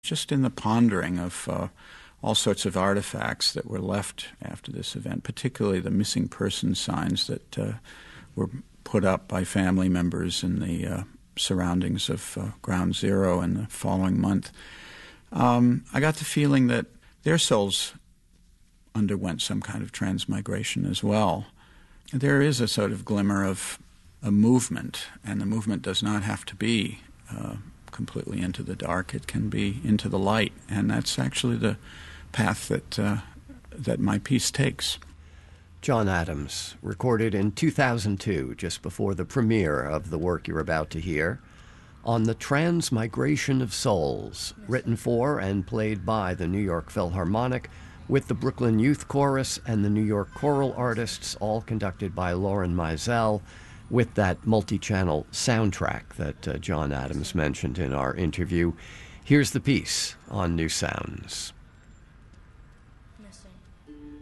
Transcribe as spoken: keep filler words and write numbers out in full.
just in the pondering of uh, all sorts of artifacts that were left after this event, particularly the missing person signs that uh, were put up by family members in the uh, surroundings of uh, Ground Zero in the following month. Um, I got the feeling that their souls underwent some kind of transmigration as well. There is a sort of glimmer of a movement, and the movement does not have to be uh, completely into the dark. It can be into the light, and that's actually the path that uh, that my piece takes. John Adams, recorded in two thousand two, just before the premiere of the work you're about to hear, on the Transmigration of Souls, written for and played by the New York Philharmonic, with the Brooklyn Youth Chorus and the New York Choral Artists, all conducted by Lauren Mizell, with that multi-channel soundtrack that uh, John Adams mentioned in our interview. Here's the piece on New Sounds.